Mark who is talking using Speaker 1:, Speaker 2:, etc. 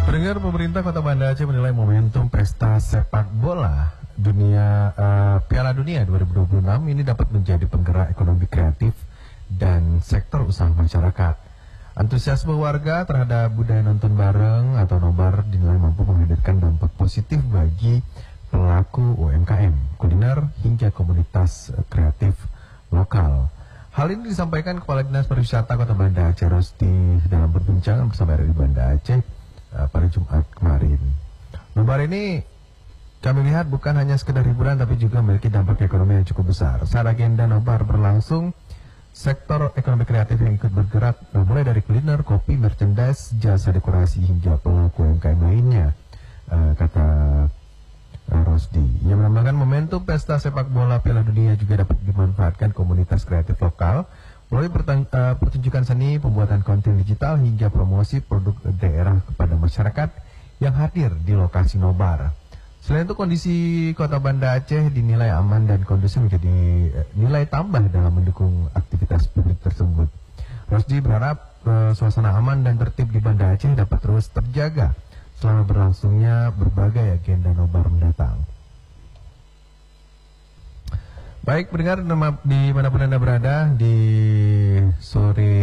Speaker 1: Pendengar, pemerintah Kota Banda Aceh menilai momentum pesta sepak bola Piala Dunia 2026 ini dapat menjadi penggerak ekonomi kreatif dan sektor usaha masyarakat. Antusiasme warga terhadap budaya nonton bareng atau nobar dinilai mampu menghadirkan dampak positif bagi pelaku UMKM, kuliner hingga komunitas kreatif lokal. Hal ini disampaikan Kepala Dinas Pariwisata Kota Banda Aceh Rosdi dalam perbincangan bersama RRI Banda Aceh pada Jumat kemarin. Nobar ini kami lihat bukan hanya sekedar hiburan tapi juga memiliki dampak ekonomi yang cukup besar. Saat agenda nobar berlangsung, sektor ekonomi kreatif yang ikut bergerak mulai dari kuliner, kopi, merchandise, jasa dekorasi hingga pelaku UMKM lainnya, kata Rosdi. Ia menambahkan momentum pesta sepak bola Piala Dunia juga dapat dimanfaatkan komunitas kreatif lokal melalui pertunjukan seni, pembuatan konten digital hingga promosi produk daerah kepada masyarakat yang hadir di lokasi nobar. Selain itu, kondisi Kota Banda Aceh dinilai aman dan kondusif menjadi nilai tambah dalam mendukung aktivitas publik tersebut. Rosdi berharap suasana aman dan tertib di Banda Aceh dapat terus terjaga selama berlangsungnya berbagai agenda nobar mendatang. Baik, pendengar dimanapun Anda berada di sore